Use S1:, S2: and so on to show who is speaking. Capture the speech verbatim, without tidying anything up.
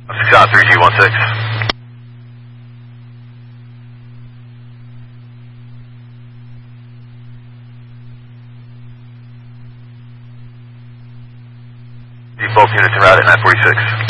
S1: six out three G one six. Both units en route at nine forty-six.